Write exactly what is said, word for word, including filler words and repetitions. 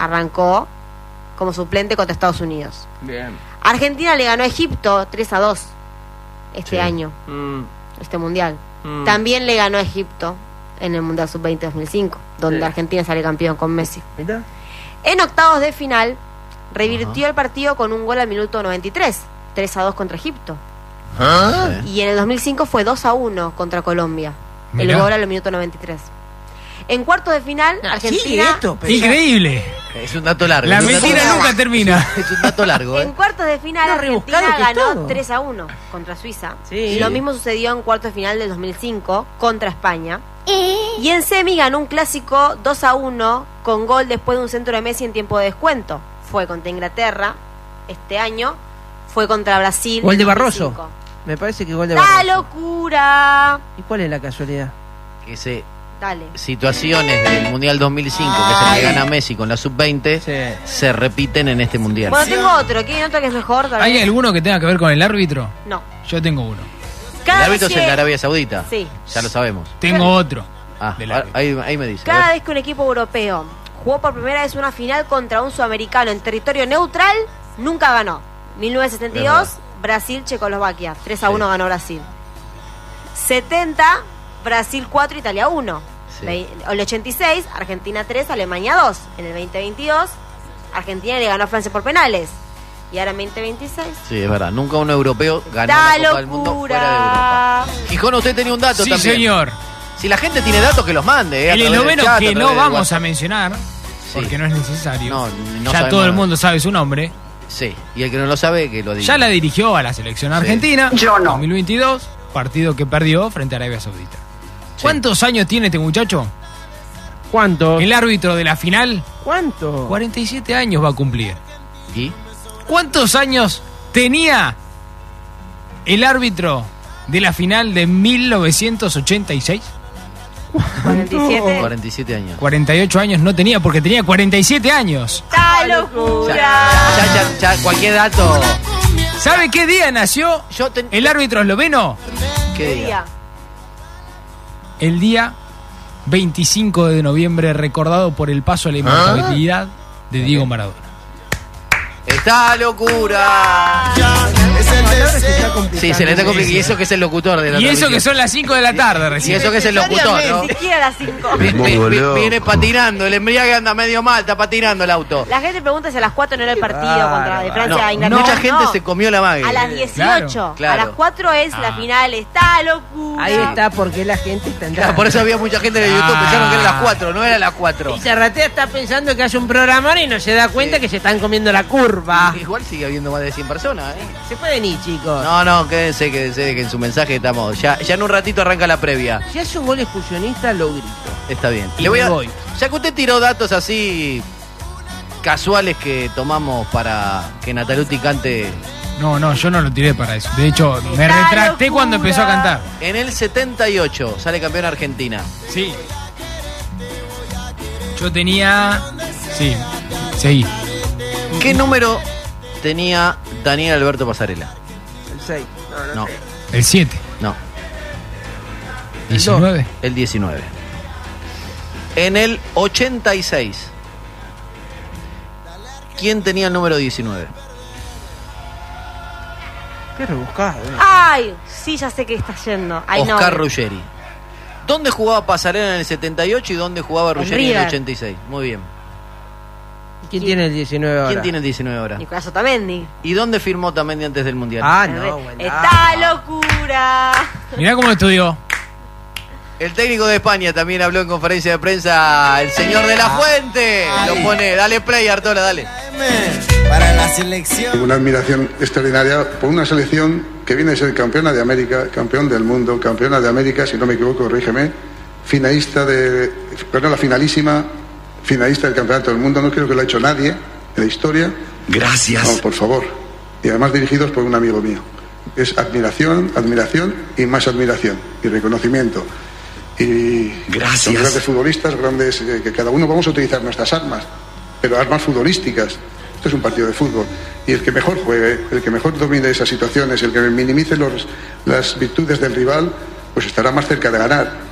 arrancó como suplente contra Estados Unidos. Bien. Argentina le ganó a Egipto tres a dos este Sí. año, Mm, este mundial. mm. También le ganó a Egipto en el Mundial sub veinte dos mil cinco, donde Sí. Argentina sale campeón con Messi. ¿Mirá? En octavos de final, revirtió el partido con un gol al minuto noventa y tres, tres a dos contra Egipto. ¿Ah? Sí. Y en el dos mil cinco fue dos a uno contra Colombia, el Mirá. gol al minuto noventa y tres. En cuartos de final, Ah, Argentina... sigue esto, pero ya- Increíble. Es un dato largo. La es un dato mentira largo. nunca termina. Es un dato largo, En ¿eh? cuartos de final, Más Argentina rebuscado que ganó todo. tres a uno contra Suiza. Sí. Y lo mismo sucedió en cuartos de final del dos mil cinco contra España. Y en semi ganó un clásico dos a uno con gol después de un centro de Messi en tiempo de descuento. Fue contra Inglaterra este año, fue contra Brasil. Gol de en Barroso. dos mil cinco. Me parece que gol de ¡La Barroso. locura! ¿Y cuál es la casualidad? Que se Dale. situaciones del Mundial dos mil cinco que se le gana a Messi con la sub veinte Sí. se repiten en este Mundial. Bueno, tengo otro. ¿Quieren otro que es mejor? Tal ¿Hay vez? alguno que tenga que ver con el árbitro? No. Yo tengo uno. El Cada árbitro vez es el de que- Arabia Saudita. Sí. Ya lo sabemos. Tengo otro. Ah, del ah, árbitro. ahí, ahí me dice. a Cada ver. vez que un equipo europeo jugó por primera vez una final contra un sudamericano en territorio neutral, nunca ganó. mil novecientos setenta y dos, Es Brasil, Checoslovaquia. tres a Sí. uno ganó Brasil. setenta, Brasil cuatro, Italia uno. Sí. Ve- El ochenta y seis, Argentina tres, Alemania dos. En el veinte veintidós, Argentina le ganó a Francia por penales. Y ahora en veinte veintiséis. Sí, es verdad. Nunca un europeo ganó ¡Da la Copa del Mundo fuera de locura! Europa. Gijón, usted tenía un dato Sí, también. señor. Si la gente tiene datos, que los mande. Eh, a El través del esloveno chat, a que través no del vamos WhatsApp. a mencionar, Sí. porque no es necesario. No, no ya sabemos todo el nada. mundo sabe su nombre. Sí, y el que no lo sabe, que lo diga. Ya la dirigió a la selección Sí. argentina. Yo no. dos mil veintidós, partido que perdió frente a Arabia Saudita. Sí. ¿Cuántos años tiene este muchacho? ¿Cuánto? El árbitro de la final, ¿Cuánto? cuarenta y siete años va a cumplir. ¿Y? ¿Cuántos años tenía el árbitro de la final de mil novecientos ochenta y seis? cuarenta y siete. cuarenta y siete años. cuarenta y ocho años no tenía porque tenía cuarenta y siete años. ¡Da Ya, locura! ya, ya, ya, cualquier dato. ¿Sabe qué día nació Yo ten- el árbitro esloveno? ¿Qué ¿Qué diga? día? El día veinticinco de noviembre, recordado por el paso a la inmortalidad de Diego Maradona. ¡Está locura! Sí, se le está complicando. Y eso que es el locutor de la Y eso que transmisión. son las cinco de la tarde Y recién. eso que es el locutor, ¿no? Ni siquiera a las cinco. Vi- vi- Muy vi- loco. Viene patinando, el embriague anda medio mal, está patinando el auto. La gente pregunta si a las cuatro no era el partido bárbaro. contra de Francia No, a Inglaterra. mucha gente No. se comió la mague. A las dieciocho. Claro. A las cuatro es la Ah. final. ¡Está locura! Ahí está porque la gente está Claro, entrando. por eso había mucha gente en el YouTube, Ah. pensaron que era las cuatro, no era las cuatro. Y Zarratea está pensando que hace un programa y no se da cuenta Sí. que se están comiendo la curva. Igual sigue habiendo más de cien personas, ¿eh? Se pueden ir, chicos. No, no, quédense, quédense, que en su mensaje estamos. Ya, ya en un ratito arranca la previa. Si hace un gol expulsionista, lo grito. Está bien. Y Le voy me a, voy. Ya que usted tiró datos así casuales que tomamos para que Nataluti cante. No, no, yo no lo tiré para eso. De hecho, me ¡Está retracté locura! cuando empezó a cantar. En el setenta y ocho sale campeón Argentina. Sí. Yo tenía... Sí, seguí. ¿Qué número tenía Daniel Alberto Pasarela? El seis. No, no. No, sé. El siete. no, diecinueve. el diecinueve. En el ochenta y seis, ¿quién tenía el número diecinueve? Qué rebuscado. eh. ¡Ay! Sí, ya sé que está yendo. Ay, no. Oscar Ruggeri. ¿Dónde jugaba Pasarela en el setenta y ocho y dónde jugaba En Ruggeri en el River. ochenta y seis? Muy bien. ¿Quién tiene el diecinueve ahora? ¿Quién tiene el diecinueve ahora? Nicolás Otamendi. ¿Y dónde firmó Tamendi antes del Mundial? Ah, no, bueno. ¡Está locura! Mirá cómo estudió. El técnico de España también habló en conferencia de prensa, el señor de la Fuente. Lo pone, dale play, Artola, dale. Para la selección. Tengo una admiración extraordinaria por una selección que viene a ser campeona de América, campeón del mundo, campeona de América, si no me equivoco, corrígeme, finalista de, perdón, la finalísima, finalista del campeonato del mundo, no creo que lo ha hecho nadie en la historia. Gracias. No, por favor. Y además dirigidos por un amigo mío. Es admiración, admiración y más admiración y reconocimiento. Y Gracias. son grandes futbolistas, grandes, eh, que cada uno vamos a utilizar nuestras armas, pero armas futbolísticas. Esto es un partido de fútbol. Y el que mejor juegue, el que mejor domine esas situaciones, el que minimice los, las virtudes del rival, pues estará más cerca de ganar.